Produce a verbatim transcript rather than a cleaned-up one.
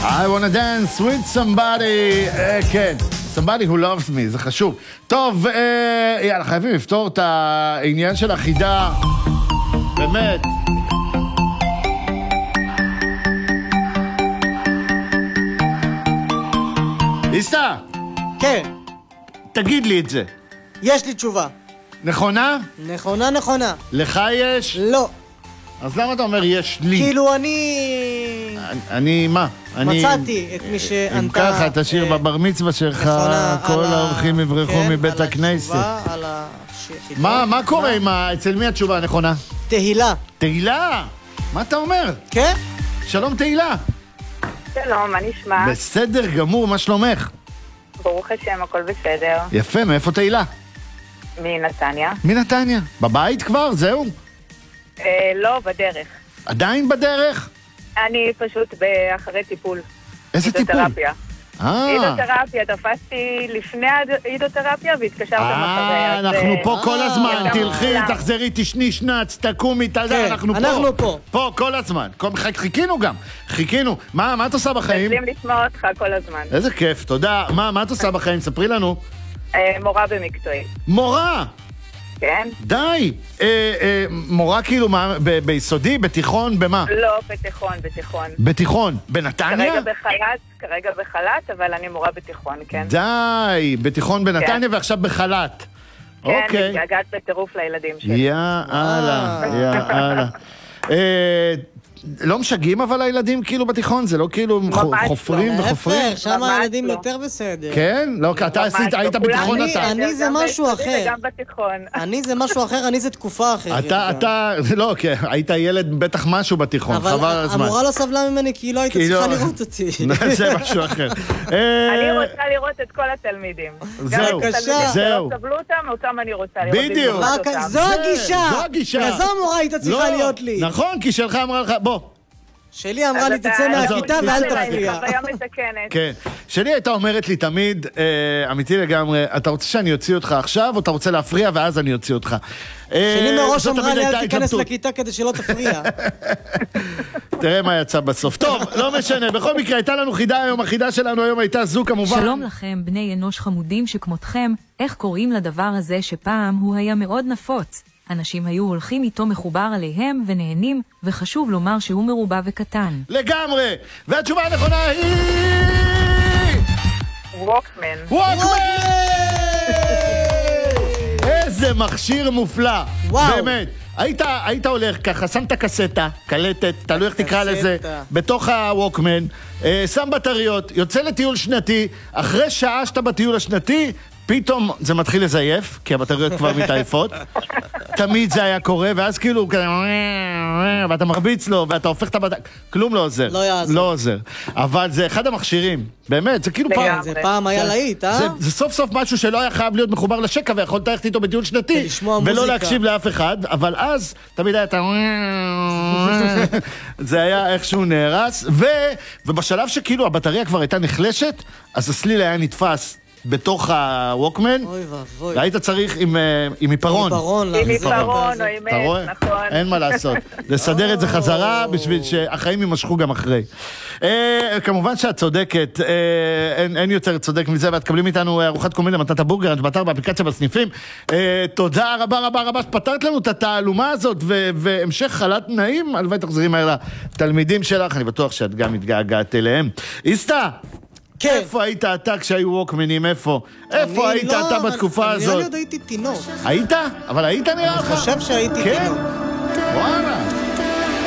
I wanna dance with somebody, uh, כן, somebody who loves me, זה חשוב. טוב, uh, יאללה, חייבים לפתור את העניין של החידה, באמת. איסטה? כן. תגיד לי את זה. יש לי תשובה. נכונה? נכונה, נכונה. לך יש? לא. אז למה אתה אומר יש לי? כאילו אני... אני, אני מה? מצאתי את מי שענתה... אם ככה, תשאיר בבר מצווה שלך, כל האורחים יברחו מבית הכנסת. על התשובה, מה, מה קורה עם ה... אצל מי התשובה הנכונה? תהילה. תהילה? מה אתה אומר? כן? שלום תהילה. שלום, מה נשמע? בסדר גמור, מה שלומך? ברוך השם, הכל בסדר. יפה, מאיפה תהילה? מנתניה. מנתניה. בבית כבר? זהו? אה, לא, בדרך. עדיין בדרך? אני פשוט אחרי טיפול. איזה טיפול? הידותרפיה. אה. הידותרפיה, תפסתי לפני ההידותרפיה והתקשרתם אחרי. אה, אנחנו פה כל הזמן, תלכי, תחזרי, תשני שנץ, תקומי, תעזר, אנחנו פה. אנחנו פה. פה כל הזמן. חיכינו גם, חיכינו. מה את עושה בחיים? רוצים לשמוע אותך כל הזמן. איזה כיף, תודה. מה את עושה בחיים? ספרי לנו. מורה במקצועי. מורה? כן. די. מורה כאילו ביסודי, בתיכון, במה? לא, בתיכון, בתיכון. בתיכון, בנתניה? כרגע בחל"ת, כרגע בחל"ת, אבל אני מורה בתיכון, כן. די, בתיכון בנתניה ועכשיו בחל"ת. כן, מתגעגעת בטירוף לילדים שלי. יאללה, יאללה. לא משגעים אבל הילדים כאילו בתיכון, זה לא כאילו חופרים וחופרים? להפך, שם הילדים יותר בסדר. כן? לא, כי אתה היית בתיכון אתה. אני זה משהו אחר. גם בתיכון. אני זה משהו אחר, אני זה תקופה אחרת. אתה, אתה, לא, כי היית ילד בטח משהו בתיכון, חבל על הזמן. אבל המורה לא סבלה ממני כי היא לא הייתה צריכה לראות אותי. זה משהו אחר. אני רוצה לראות את כל התלמידים. זהו, זהו. לא סבלו אותם, אותם אני רוצה לראות. בדיוק. זו הגישה. זו הגישה. כזו המורה הייתה צריכה להיות לי. נכון, כי שלך אמרה לך, בוא. שלי אמרה לי, תצא מהכיתה ואל תפריע. חוויה מתקנת. כן. שלי הייתה אומרת לי תמיד, אמיתי לגמרי, אתה רוצה שאני אוציא אותך עכשיו, או אתה רוצה להפריע, ואז אני אוציא אותך. שלי מראש אמרה לי, אל תיכנס לכיתה כדי שלא תפריע. תראה מה יצא בסוף. טוב, לא משנה. בכל מקרה, הייתה לנו חידה היום, החידה שלנו היום הייתה זו כמובן. שלום לכם, בני אנוש חמודים שכמותכם, איך קוראים לדבר הזה שפעם הוא היה מאוד נפוץ? אנשים היו הולכים איתו מחובר עליהם ונהנים, וחשוב לומר שהוא מרובע וקטן. לגמרי! והתשובה הנכונה היא... ווקמן. ווקמן! איזה מכשיר מופלא. וואו. באמת. היית, היית הולך ככה, שם את הקסטה, קלטת, תלוי איך תקרא לזה, בתוך הווקמן, שם בטריות, יוצא לטיול שנתי, אחרי שעה שאתה בטיול השנתי, פתאום זה מתחיל לזייף, כי הבטריות כבר מתעייפות. תמיד זה היה קורה, ואז כאילו, ואתה מרביץ לו, ואתה הופך את הבטריות, כלום לא עוזר. לא יעזור. לא עוזר. אבל זה אחד המכשירים, באמת, זה כאילו פעם. זה פעם היה להיט, אה? זה סוף סוף משהו שלא היה חייב להיות מחובר לשקע, ויכולת ללכת איתו בטיול שנתי, ולא להקשיב לאף אחד, אבל אז תמיד היה את ה... זה היה איכשהו נהרס, ובשלב שכאילו הבטריה כבר הייתה נחלשת, אז הסליל היה נתפס בתוך הווקמן, והיית צריך עם עיפרון. עם עיפרון או עם עט, נכון. אין מה לעשות. לסדר את זה חזרה בשביל שהחיים יימשכו גם אחרי. כמובן שאת צודקת, אין יותר צודק מזה, ואת קבלים איתנו ארוחת קומיליה מתת הבורגר, באתר, באפליקציה, בסניפים. תודה רבה רבה רבה שפתרת לנו את התעלומה הזאת, והמשך חל"ת נעים, הלוואי תחזרי מהר לתלמידים שלך, אני בטוח שאת גם מתגעגעת אליהם. איסטה! איפה היית אתה כשהיו ווקמנים, איפה? איפה היית אתה בתקופה הזאת? אני לא יודע, הייתי תינוק. היית? אבל היית נראה לך? אני חושב שהייתי תינוק. וואלה.